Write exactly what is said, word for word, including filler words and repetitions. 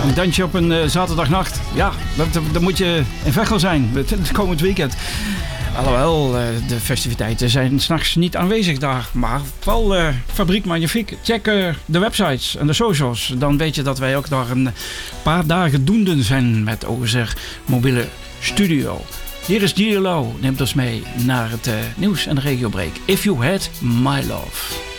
Een dansje op een uh, zaterdagnacht. Ja, dan moet je in Veghel zijn. Het, het komend weekend. Alhoewel, uh, de festiviteiten zijn 's nachts niet aanwezig daar. Maar wel uh, Fabriek Magnifiek. Check uh, de websites en de socials. Dan weet je dat wij ook daar een paar dagen doenden zijn met O S R Mobiele Studio. Hier is G L O. Neemt ons mee naar het uh, nieuws en de regiobreak. If You Had My Love.